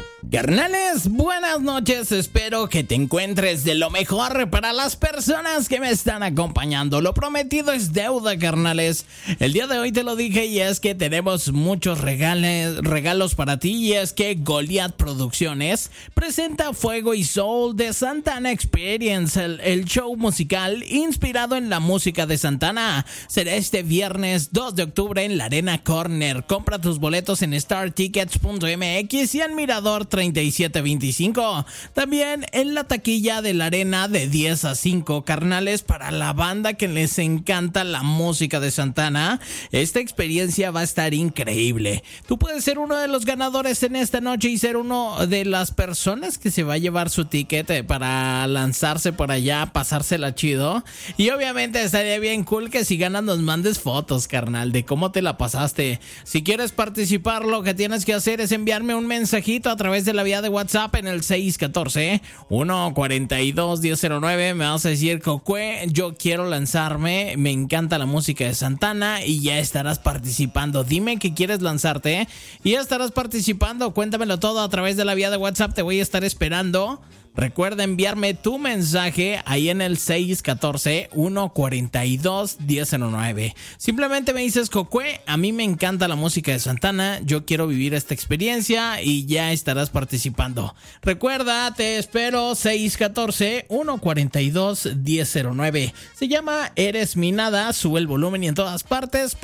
Carnales, buenas noches, espero que te encuentres de lo mejor. Para las personas que me están acompañando, lo prometido es deuda, carnales. El día de hoy te lo dije y es que tenemos muchos regalos para ti. Y es que Goliath Producciones presenta Fuego y Soul de Santana Experience, el show musical inspirado en la música de Santana. Será este viernes 2 de octubre en la Arena Corner. Compra tus boletos en startickets.mx y en Mirador 3725. También en la taquilla de la arena de 10 a 5, carnales, para la banda que les encanta la música de Santana. Esta experiencia va a estar increíble. Tú puedes ser uno de los ganadores en esta noche y ser uno de las personas que se va a llevar su ticket para lanzarse por allá, pasársela chido. Y obviamente estaría bien cool que si ganas nos mandes fotos, carnal, de cómo te la pasaste. Si quieres participar, lo que tienes que hacer es enviarme un mensajito a través de la vía de WhatsApp en el 614-142-1009. Me vas a decir: Cocue, yo quiero lanzarme, me encanta la música de Santana, y ya estarás participando. Dime que quieres lanzarte y ya estarás participando. Cuéntamelo todo a través de la vía de WhatsApp, te voy a estar esperando. Recuerda enviarme tu mensaje ahí en el 614-142-1009. Simplemente me dices: Cocue, a mí me encanta la música de Santana, yo quiero vivir esta experiencia, y ya estarás participando. Recuerda, te espero. 614-142-1009. Se llama Eres mi nada. Sube el volumen y en todas partes